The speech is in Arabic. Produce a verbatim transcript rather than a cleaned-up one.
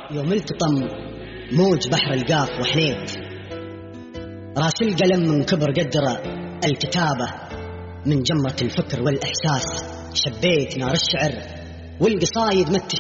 يوم التطم موج بحر القاف وحنيت، راس القلم من كبر قدر الكتابة، من جمرة الفكر والإحساس شبيت نار الشعر والقصايد مت